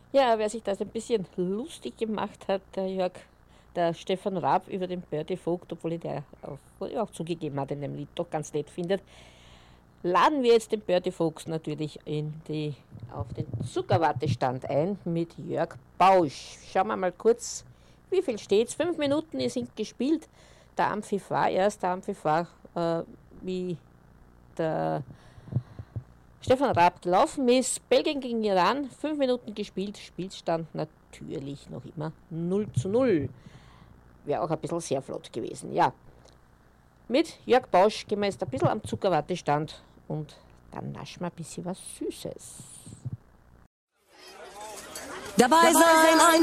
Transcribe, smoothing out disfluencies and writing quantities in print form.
Ja, wer sich das ein bisschen lustig gemacht hat, der Jörg, der Stefan Raab über den Bertie Vogt, obwohl er auch zugegeben hat, in dem Lied doch ganz nett findet, laden wir jetzt den Bertie Vogt natürlich auf den Zuckerwattestand ein mit Jörg Bausch. Schauen wir mal kurz, wie viel steht's? 5 Minuten sind gespielt. Der Ampfiff war erst, wie der Stefan Raab gelaufen ist. Belgien gegen Iran, 5 Minuten gespielt, Spielstand natürlich noch immer 0:0. Wäre auch ein bisschen sehr flott gewesen, ja. Mit Jörg Bausch gehen wir jetzt ein bisschen am Zuckerwattestand und dann naschen wir ein bisschen was Süßes. Dabei sein